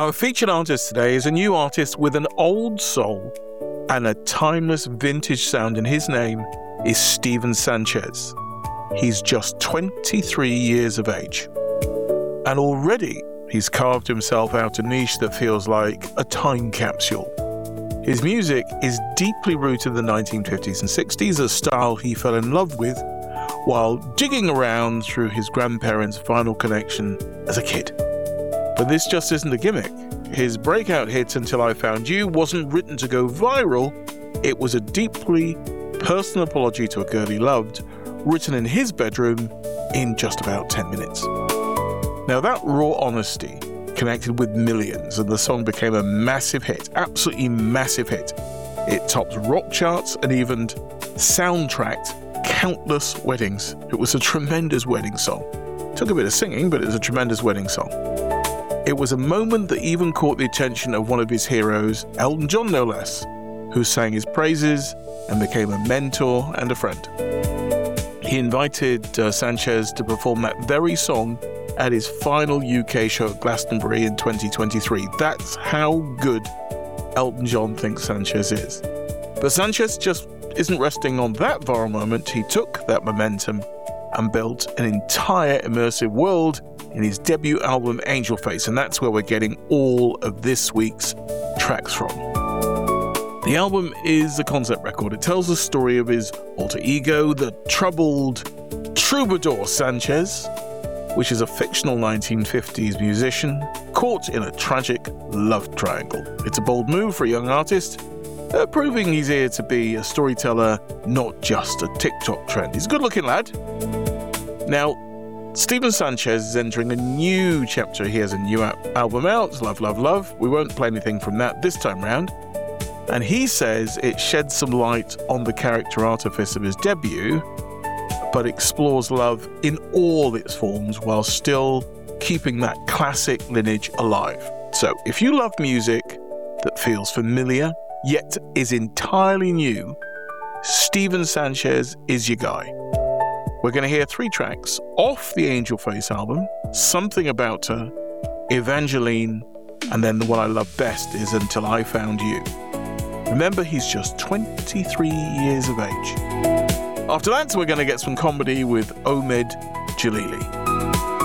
Our featured artist today is a new artist with an old soul and a timeless vintage sound, and his name is Steven Sanchez. He's just 23 years of age. And already he's carved himself out a niche that feels like a time capsule. His music is deeply rooted in the 1950s and 60s, a style he fell in love with while digging around through his grandparents' vinyl collection as a kid. But this just isn't a gimmick. His breakout hit Until I Found You wasn't written to go viral. It was a deeply personal apology to a girl he loved, written in his bedroom in just about 10 minutes. Now that raw honesty connected with millions, and the song became a massive hit, absolutely massive hit. It topped rock charts and even soundtracked countless weddings. It was a tremendous wedding song. Took a bit of singing, but it was a tremendous wedding song. It was a moment that even caught the attention of one of his heroes, Elton John no less, who sang his praises and became a mentor and a friend. He invited Sanchez to perform that very song at his final UK show at Glastonbury in 2023. That's how good Elton John thinks Sanchez is. But Sanchez just isn't resting on that viral moment. He took that momentum and built an entire immersive world in his debut album Angel Face, and that's where we're getting all of this week's tracks from. The album is a concept record. It tells the story of his alter ego, the troubled troubadour Sanchez, which is a fictional 1950s musician caught in a tragic love triangle. It's a bold move for a young artist, proving he's here to be a storyteller, not just a TikTok trend. He's a good-looking lad. Now, Steven Sanchez is entering a new chapter. He has a new album out, Love, Love, Love. We won't play anything from that this time round. And he says it sheds some light on the character artifice of his debut, but explores love in all its forms while still keeping that classic lineage alive. So if you love music that feels familiar, yet is entirely new, Steven Sanchez is your guy. We're going to hear 3 tracks off the Angel Face album, Something About Her, Evangeline, and then the one I love best is Until I Found You. Remember, he's just 23 years of age. After that, we're going to get some comedy with Omid Djalili.